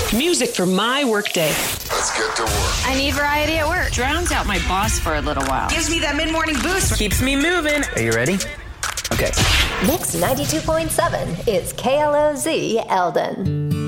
Music for my workday. Let's get to work. I need variety at work. Drowns out my boss for a little while. Gives me that mid-morning boost. Keeps me moving. Are you ready? Okay. Mix 92.7 is KLOZ Eldon.